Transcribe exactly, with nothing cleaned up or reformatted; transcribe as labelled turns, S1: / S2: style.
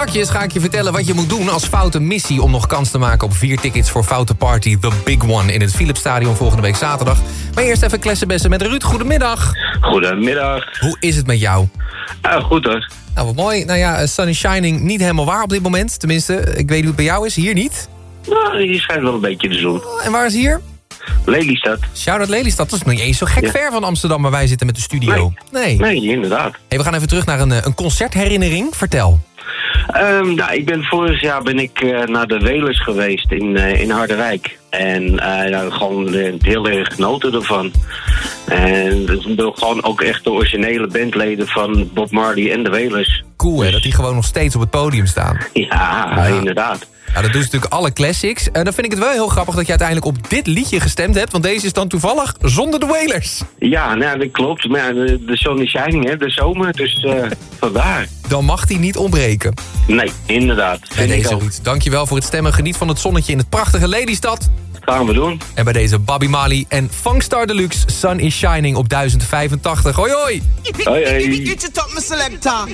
S1: Strakjes ga ik je vertellen wat je moet doen als foute missie... om nog kans te maken op vier tickets voor Foute Party The Big One... in het Philipsstadion volgende week zaterdag. Maar eerst even klessenbessen met Ruud. Goedemiddag.
S2: Goedemiddag.
S1: Hoe is het met jou?
S2: Uh, goed hoor.
S1: Nou, wat mooi. Nou ja, sun is shining niet helemaal waar op dit moment. Tenminste, ik weet niet hoe het bij jou is. Hier niet.
S2: Nou, hier schijnt wel een beetje de zon.
S1: En waar is hier?
S2: Lelystad.
S1: Shout-out Lelystad. Dat is nog niet eens zo gek
S2: Ja.
S1: ver van Amsterdam waar wij zitten met de studio.
S2: Nee, nee inderdaad.
S1: Hey, we gaan even terug naar een, een concertherinnering. Vertel.
S2: Um, nou, ik ben vorig jaar ben ik uh, naar de Welers geweest in, uh, in Harderwijk. En uh, nou, gewoon uh, heel erg genoten ervan. En dat zijn gewoon ook echt de originele bandleden van Bob Marley en de Welers.
S1: Cool hè, dat die gewoon nog steeds op het podium staan.
S2: Ja, ja. inderdaad.
S1: Nou, dat doen ze natuurlijk alle classics. En dan vind ik het wel heel grappig dat je uiteindelijk op dit liedje gestemd hebt. Want deze is dan toevallig zonder de Wailers.
S2: Ja, nou, dat klopt. Maar ja, de, de sun is shining, hè, de zomer. Dus uh, vandaar.
S1: Dan mag die niet ontbreken.
S2: Nee, inderdaad.
S1: Bij deze Ruud, dankjewel voor het stemmen. Geniet van het zonnetje in het prachtige Lelystad.
S2: Gaan we doen.
S1: En bij deze Bobby Marley en Funkstar Deluxe Sun is Shining op duizend vijfentachtig. Hoi hoi!
S2: Hoi hoi.